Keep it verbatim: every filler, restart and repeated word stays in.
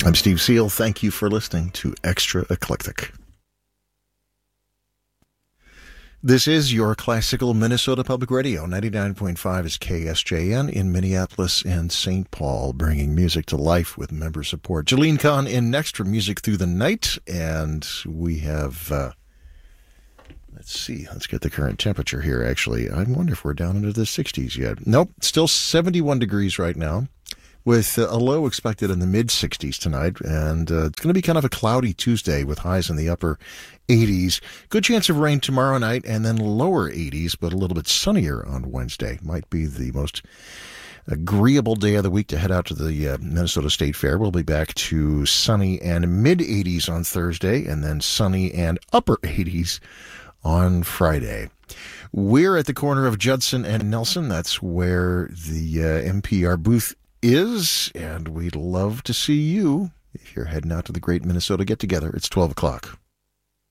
I'm Steve Seal. Thank you for listening to Extra Eclectic. This is your classical Minnesota Public Radio. ninety-nine point five is K S J N in Minneapolis and Saint Paul, bringing music to life with member support. Jalene Kahn in next for Music Through the Night, and we have, uh, let's see, let's get the current temperature here, actually. I wonder if we're down into the sixties yet. Nope, still seventy-one degrees right now, with a low expected in the mid-sixties tonight, and uh, it's going to be kind of a cloudy Tuesday with highs in the upper eighties. Good chance of rain tomorrow night, and then lower eighties, but a little bit sunnier on Wednesday. Might be the most agreeable day of the week to head out to the uh, Minnesota State Fair. We'll be back to sunny and mid-eighties on Thursday, and then sunny and upper eighties on Friday. We're at the corner of Judson and Nelson. That's where the uh, N P R booth is, and we'd love to see you if you're heading out to the Great Minnesota Get-Together. It's twelve o'clock.